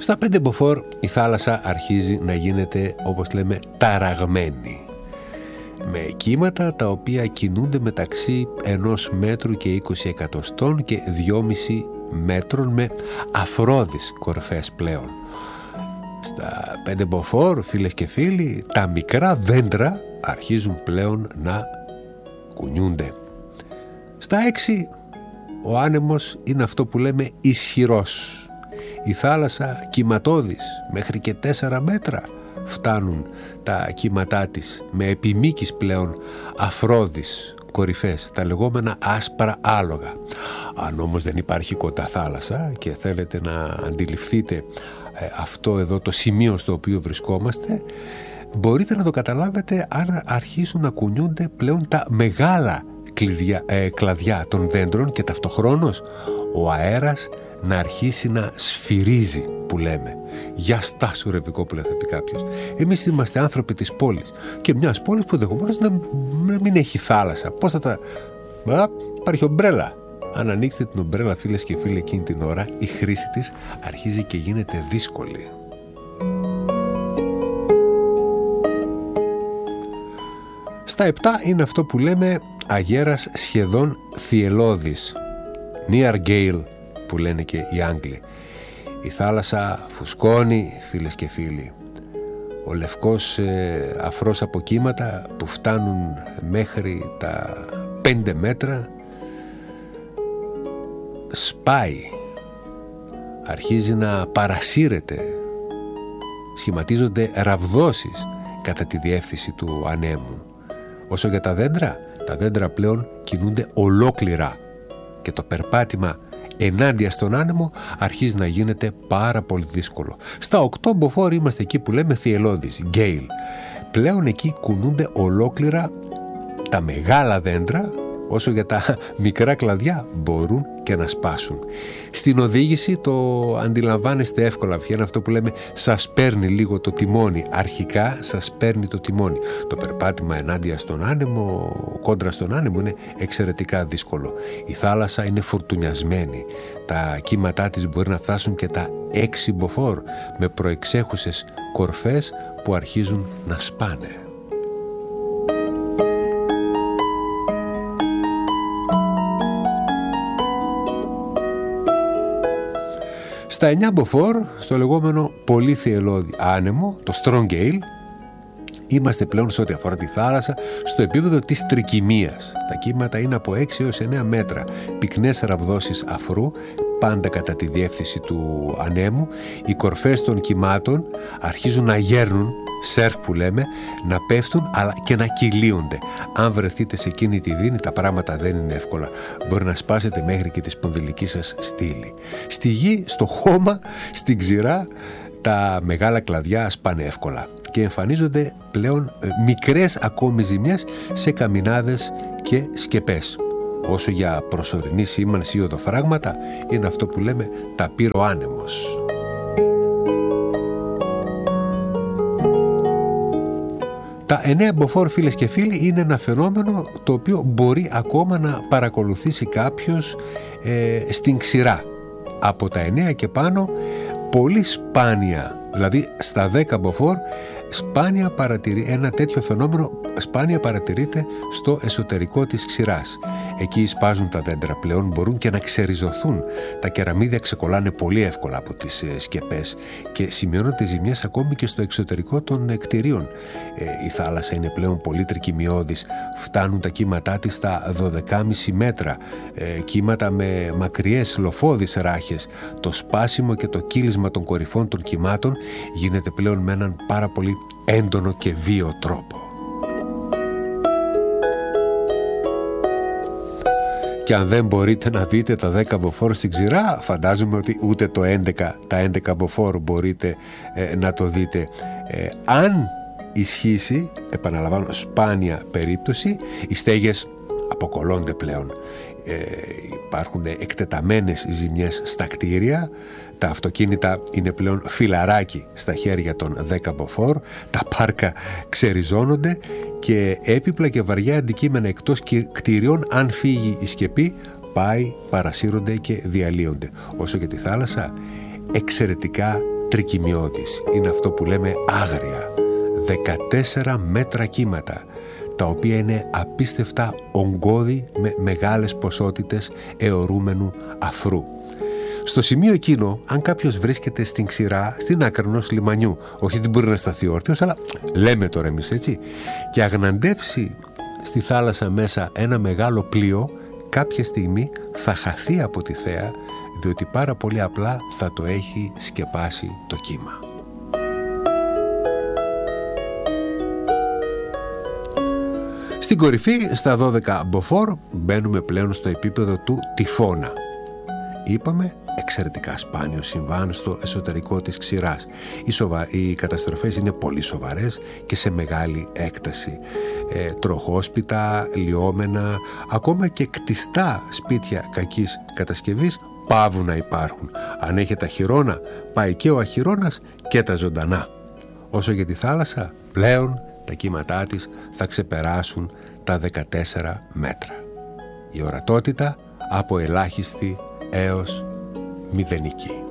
Στα 5 μποφόρ η θάλασσα αρχίζει να γίνεται, όπως λέμε, ταραγμένη, με κύματα τα οποία κινούνται μεταξύ 1 μέτρου και 20 εκατοστών και 2,5 μέτρων, με αφρόδεις κορφές πλέον. Στα 5 μποφόρ, φίλες και φίλοι, τα μικρά δέντρα αρχίζουν πλέον να κουνιούνται. Στα 6 ο άνεμος είναι αυτό που λέμε ισχυρός. Η θάλασσα κυματώδης, μέχρι και 4 μέτρα φτάνουν τα κύματά της, με επιμήκης πλέον αφρόδης κορυφές, τα λεγόμενα άσπρα άλογα. Αν όμως δεν υπάρχει κοντά θάλασσα και θέλετε να αντιληφθείτε αυτό εδώ το σημείο στο οποίο βρισκόμαστε, μπορείτε να το καταλάβετε αν αρχίσουν να κουνιούνται πλέον τα μεγάλα κλαδιά των δέντρων και ταυτοχρόνως ο αέρας να αρχίσει να σφυρίζει, που λέμε. Για στάσου ρε Βικόπουλε, θα πει κάποιος. Εμείς είμαστε άνθρωποι της πόλης και μιας πόλης που ενδεχομένως να μην έχει θάλασσα. Πώς θα τα... Υπάρχει ομπρέλα. Αν ανοίξετε την ομπρέλα, φίλες και φίλοι, εκείνη την ώρα η χρήση της αρχίζει και γίνεται δύσκολη. Στα 7 είναι αυτό που λέμε αγέρας σχεδόν θυελλώδης, near gale που λένε και οι Άγγλοι. Η θάλασσα φουσκώνει, φίλες και φίλοι. Ο λευκός αφρός από κύματα που φτάνουν μέχρι τα 5 μέτρα σπάει, αρχίζει να παρασύρεται, σχηματίζονται ραβδόσεις κατά τη διεύθυνση του ανέμου. Όσο για τα δέντρα πλέον κινούνται ολόκληρα και το περπάτημα ενάντια στον άνεμο αρχίζει να γίνεται πάρα πολύ δύσκολο. Στα 8 μποφόρ είμαστε εκεί που λέμε θυελλώδης, γκέιλ. Πλέον εκεί κουνούνται ολόκληρα τα μεγάλα δέντρα, όσο για τα μικρά κλαδιά μπορούν και να σπάσουν. Στην οδήγηση το αντιλαμβάνεστε εύκολα ποιο είναι αυτό που λέμε σας παίρνει λίγο το τιμόνι. Αρχικά σας παίρνει το τιμόνι. Το περπάτημα ενάντια στον άνεμο, κόντρα στον άνεμο, είναι εξαιρετικά δύσκολο. Η θάλασσα είναι φουρτουνιασμένη. Τα κύματά της μπορεί να φτάσουν και τα 6 μποφόρ, με προεξέχουσες κορφές που αρχίζουν να σπάνε. Στα 9 μποφόρ, στο λεγόμενο πολύ θυελλώδη άνεμο, το strong gale, είμαστε πλέον σε ό,τι αφορά τη θάλασσα στο επίπεδο της τρικυμίας. Τα κύματα είναι από 6 έως 9 μέτρα, πυκνές ραβδόσεις αφρού, πάντα κατά τη διεύθυνση του ανέμου. Οι κορφές των κυμάτων αρχίζουν να γέρνουν, σερφ που λέμε, να πέφτουν αλλά και να κυλίονται. Αν βρεθείτε σε εκείνη τη δίνη, τα πράγματα δεν είναι εύκολα. Μπορεί να σπάσετε μέχρι και τη σπονδυλική σας στήλη. Στη γη, στο χώμα, στην ξηρά, τα μεγάλα κλαδιά σπάνε εύκολα και εμφανίζονται πλέον μικρές ακόμη ζημιές σε καμινάδες και σκεπές. Όσο για προσωρινή σήμανση ή οδοφράγματα, είναι αυτό που λέμε τα πήρε ο άνεμος. Τα 9 μποφόρ, φίλες και φίλοι, είναι ένα φαινόμενο το οποίο μπορεί ακόμα να παρακολουθήσει κάποιος στην ξηρά. Από τα 9 και πάνω, πολύ σπάνια, δηλαδή στα 10 μποφόρ, ένα τέτοιο φαινόμενο σπάνια παρατηρείται στο εσωτερικό της ξηράς. Εκεί σπάζουν τα δέντρα πλέον, μπορούν και να ξεριζωθούν. Τα κεραμίδια ξεκολλάνε πολύ εύκολα από τις σκεπές και σημειώνονται ζημιές ακόμη και στο εξωτερικό των κτηρίων. Η θάλασσα είναι πλέον πολύ τρικυμιώδης. Φτάνουν τα κύματά της στα 12,5 μέτρα. Κύματα με μακριές λοφώδεις ράχες. Το σπάσιμο και το κύλισμα των κορυφών των κυμάτων γίνεται πλέον με έναν πάρα πολύ έντονο και βίαιο τρόπο. Και αν δεν μπορείτε να δείτε τα 10 μποφόρ στην ξηρά, φαντάζομαι ότι ούτε τα 11 μποφόρ μπορείτε να το δείτε. Αν ισχύσει, επαναλαμβάνω, σπάνια περίπτωση, οι στέγες αποκολλώνται πλέον. Υπάρχουν εκτεταμένες ζημιές στα κτίρια, τα αυτοκίνητα είναι πλέον φιλαράκι στα χέρια των 10 μποφόρ, τα πάρκα ξεριζώνονται και έπιπλα και βαριά αντικείμενα εκτός κτιριών, αν φύγει η σκεπή, παρασύρονται και διαλύονται. Όσο για τη θάλασσα, εξαιρετικά τρικυμιώδης. Είναι αυτό που λέμε άγρια. 14 μέτρα κύματα, τα οποία είναι απίστευτα ογκώδη με μεγάλες ποσότητες αιωρούμενου αφρού. Στο σημείο εκείνο, αν κάποιος βρίσκεται στην ξηρά, στην άκρη ενός λιμανιού, όχι ότι μπορεί να σταθεί όρθιος, αλλά λέμε τώρα εμείς έτσι, και αγναντεύσει στη θάλασσα μέσα ένα μεγάλο πλοίο, κάποια στιγμή θα χαθεί από τη θέα, διότι πάρα πολύ απλά θα το έχει σκεπάσει το κύμα. Στην κορυφή, στα 12 μποφόρ, μπαίνουμε πλέον στο επίπεδο του τυφώνα. Είπαμε, εξαιρετικά σπάνιο συμβάν στο εσωτερικό της ξηράς. Οι καταστροφές είναι πολύ σοβαρές και σε μεγάλη έκταση. Τροχόσπιτα, λιώμενα, ακόμα και κτιστά σπίτια κακής κατασκευής παύουν να υπάρχουν. Αν έχετε αχυρώνα, πάει και ο αχυρώνας και τα ζωντανά. Όσο για τη θάλασσα, πλέον τα κύματά της θα ξεπεράσουν τα 14 μέτρα. Η ορατότητα από ελάχιστη έως μηδενική.